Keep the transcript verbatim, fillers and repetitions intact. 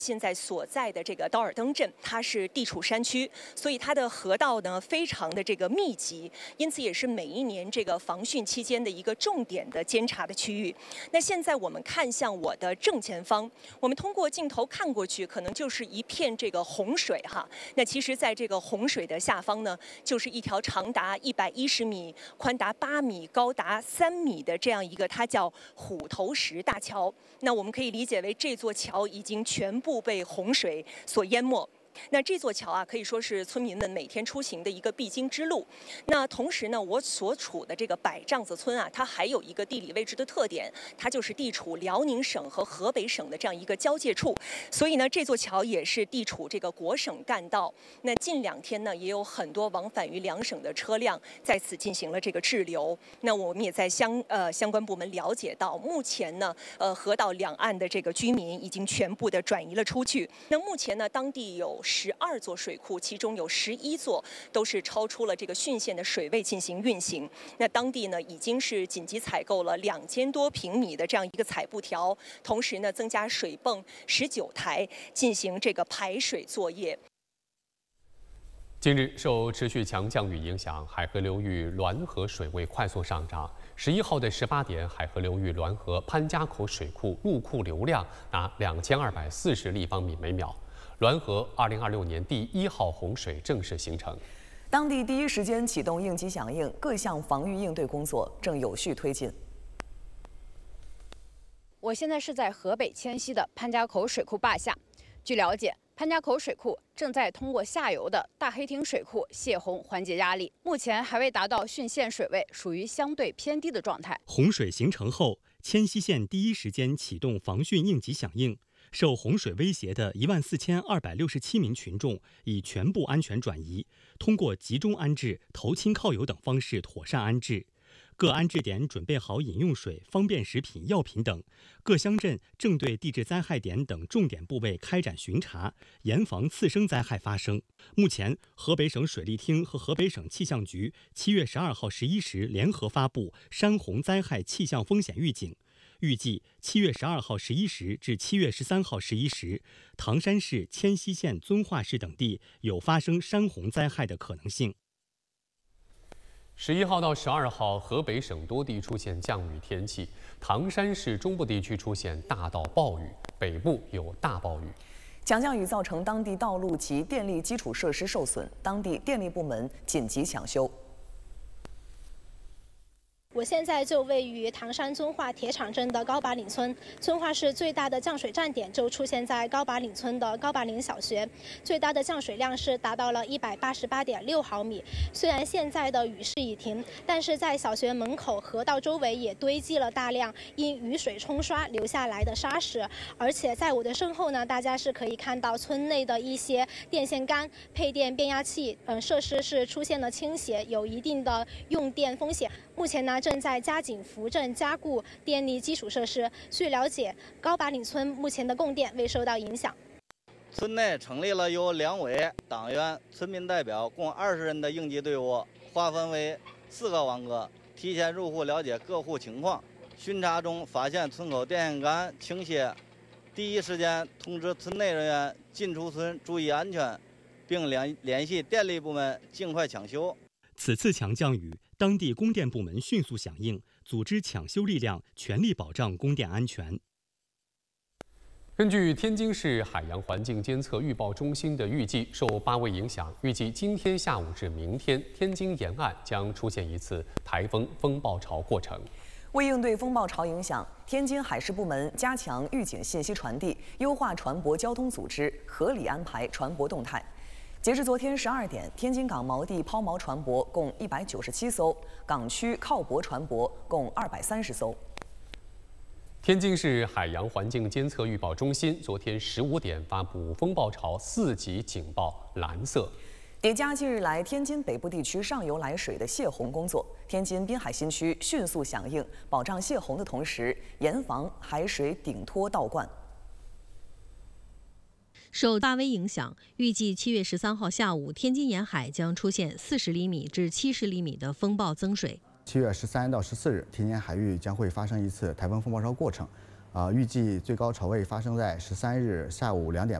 现在所在的这个道尔登镇，它是地处山区，所以它的河道呢非常的这个密集，因此也是每一年这个防汛期间的一个重点的监察的区域。那现在我们看向我的正前方，我们通过镜头看过去，可能就是一片这个洪水哈。那其实，在这个洪水的下方呢，就是一条长达一百一十米、宽达八米、高达三米的这样一个，它叫虎头石大桥。那我们可以理解为这座桥已经全部被洪水所淹没。那这座桥啊，可以说是村民们每天出行的一个必经之路。那同时呢，我所处的这个百丈子村啊，它还有一个地理位置的特点，它就是地处辽宁省和河北省的这样一个交界处。所以呢，这座桥也是地处这个国省干道。那近两天呢，也有很多往返于两省的车辆在此进行了这个滞留。那我们也在相呃相关部门了解到，目前呢，呃河道两岸的这个居民已经全部的转移了出去。那目前呢，当地有十二座水库，其中有十一座都是超出了这个汛限的水位进行运行。那当地呢已经是紧急采购了两千多平米的这样一个采布条，同时呢增加水泵十九台进行这个排水作业。 近日，受持续强降雨影响，海河流域滦河水位快速上涨。十一号的十八点，海河流域滦河潘家口水库入库流量达两千二百四十立方米每秒。滦河二零二六年第一号洪水正式形成， 当地第一时间启动应急响应，各项防御应对工作正有序推进。 我现在是在河北迁西的潘家口水库坝下。据了解，潘家口水库正在通过下游的大黑汀水库泄洪缓解压力，目前还未达到汛限水位，属于相对偏低的状态。 洪水形成后，迁西县第一时间启动防汛应急响应。受洪水威胁的一万四千二百六十七名群众已全部安全转移，通过集中安置、投亲靠友等方式妥善安置。各安置点准备好饮用水、方便食品、药品等。各乡镇正对地质灾害点等重点部位开展巡查，严防次生灾害发生。目前，河北省水利厅和河北省气象局七月十二号十一时联合发布山洪灾害气象风险预警。预计七月十二号十一时至七月十三号十一时，唐山市、迁西县、遵化市等地有发生山洪灾害的可能性。 十一号到十二号，河北省多地出现降雨天气，唐山市中部地区出现大到暴雨，北部有大暴雨。 强降雨造成当地道路及电力基础设施受损，当地电力部门紧急抢修。 我现在就位于唐山遵化铁厂镇的高把岭村，遵化市最大的降水站点就出现在高把岭村的高把岭小学，最大的降水量是达到了一百八十八点六毫米。虽然现在的雨势已停，但是在小学门口河道周围也堆积了大量因雨水冲刷留下来的沙石，而且在我的身后呢，大家是可以看到村内的一些电线杆、配电变压器嗯、呃、设施是出现了倾斜，有一定的用电风险。目前呢，正在加紧扶正加固电力基础设施。据了解，高把岭村目前的供电未受到影响。 村内成立了由两委、党员、村民代表共二十人的应急队伍，划分为四个网格，提前入户了解各户情况。巡查中发现村口电线杆倾斜，第一时间通知村内人员进出村注意安全，并联联系电力部门尽快抢修。 此次强降雨，当地供电部门迅速响应，组织抢修力量，全力保障供电安全。 根据天津市海洋环境监测预报中心的预计，受八位影响，预计今天下午至明天，天津沿岸将出现一次台风风暴潮过程。 为应对风暴潮影响，天津海事部门加强预警信息传递，优化船舶交通组织，合理安排船舶动态。截至昨天十二点，天津港锚地抛锚船舶共一百九十七艘，港区靠泊船舶共二百三十艘。 天津市海洋环境监测预报中心昨天十五点发布风暴潮四级警报蓝色。 叠加近日来天津北部地区上游来水的泄洪工作，天津滨海新区迅速响应，保障泄洪的同时，严防海水顶脱倒灌。 受大威影响，预计七月十三号下午，天津沿海将出现四十厘米至七十厘米的风暴增水。 七月十三到十四日，天津海域将会发生一次台风风暴潮过程， 啊，预计最高潮位发生在十三日下午两点。